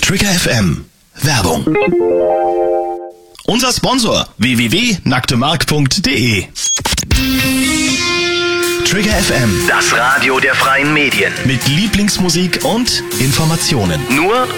Trigger FM Werbung. Unser Sponsor www.nacktemark.de. Trigger FM, Das Radio der freien Medien. mit Lieblingsmusik und Informationen. Nur